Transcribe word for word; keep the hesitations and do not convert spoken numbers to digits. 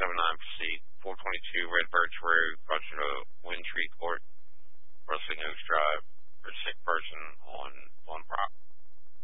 seven nine proceed. four twenty-two Red Birch Road,